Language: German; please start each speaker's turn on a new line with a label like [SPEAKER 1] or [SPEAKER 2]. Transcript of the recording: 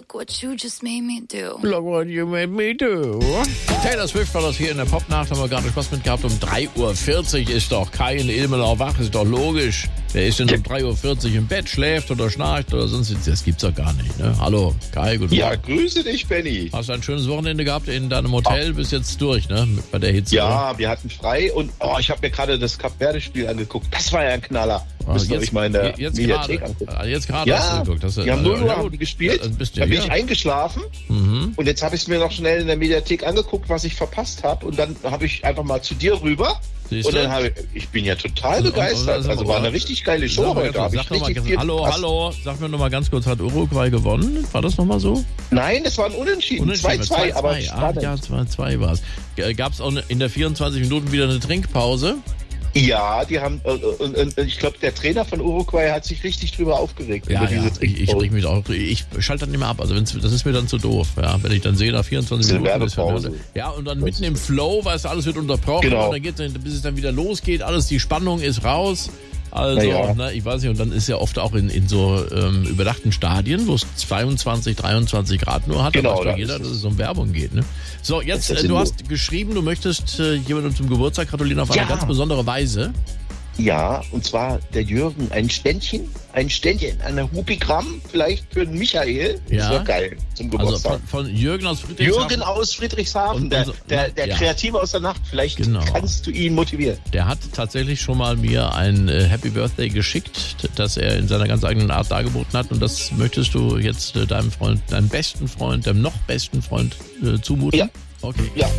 [SPEAKER 1] Look what you just made me do.
[SPEAKER 2] Look what you made me do. Taylor Swift war das hier in der Popnacht, haben wir gerade Spaß mit gehabt. Um 3.40 Uhr ist doch Kai in Ilmenau wach, ist doch logisch. Wer ist denn um 3.40 Uhr im Bett, schläft oder schnarcht oder sonst? Das gibt's doch gar nicht, ne? Hallo, Kai, guten Morgen.
[SPEAKER 3] Ja, grüße dich, Benny.
[SPEAKER 2] Hast du ein schönes Wochenende gehabt in deinem Hotel? Bist jetzt durch, ne? Bei der Hitze.
[SPEAKER 3] Ja, wir hatten frei und ich habe mir gerade das Kap-Verde-Spiel angeguckt. Das war ja ein Knaller. Müsst ihr euch mal in der Mediathek angucken.
[SPEAKER 2] Jetzt gerade
[SPEAKER 3] Ja,
[SPEAKER 2] hast du geguckt.
[SPEAKER 3] die haben 0 Uhr haben die gespielt. Da bin ich eingeschlafen und jetzt habe ich es mir noch schnell in der Mediathek angeguckt, was ich verpasst habe und dann habe ich einfach mal zu dir rüber.
[SPEAKER 2] Siehst
[SPEAKER 3] und
[SPEAKER 2] du?
[SPEAKER 3] dann ich bin ja total begeistert. Also war eine richtig geile Show heute.
[SPEAKER 2] Hallo, sag mir noch mal ganz kurz, hat Uruguay gewonnen? War das noch mal so?
[SPEAKER 3] Nein, das war ein Unentschieden. 2-2, aber spannend.
[SPEAKER 2] Ja, 2-2 war es. Gab es auch in der 24 Minuten wieder eine Trinkpause?
[SPEAKER 3] Ja, die haben, und ich glaube, der Trainer von Uruguay hat sich richtig drüber aufgeregt.
[SPEAKER 2] Ja,
[SPEAKER 3] über diese
[SPEAKER 2] ich reg mich auch, ich schalte dann immer ab, also das ist mir dann zu doof, ja, wenn ich dann sehe, nach 24 Minuten ist ja, und dann mitten im Flow, weißt du, alles wird unterbrochen, genau. Und dann geht's, bis es dann wieder losgeht, alles, die Spannung ist raus. Also, ich weiß nicht, und dann ist ja oft auch in so überdachten Stadien, wo es 22, 23 Grad nur hat,
[SPEAKER 3] genau,
[SPEAKER 2] da weiß jeder, dass es um Werbung geht. Ne? So, jetzt, du hast geschrieben, du möchtest jemandem zum Geburtstag gratulieren auf eine ganz besondere Weise.
[SPEAKER 3] Ja, und zwar der Jürgen, ein Ständchen, eine Hupigramm, vielleicht für den Michael. Das wäre geil zum Geburtstag.
[SPEAKER 2] Also von Jürgen aus Friedrichshafen.
[SPEAKER 3] Jürgen aus Friedrichshafen, der Kreative aus der Nacht. Vielleicht kannst du ihn motivieren.
[SPEAKER 2] Der hat tatsächlich schon mal mir ein Happy Birthday geschickt, das er in seiner ganz eigenen Art dargeboten hat. Und das möchtest du jetzt deinem Freund, deinem besten Freund, deinem noch besten Freund zumuten?
[SPEAKER 3] Ja.
[SPEAKER 2] Okay.
[SPEAKER 3] Ja.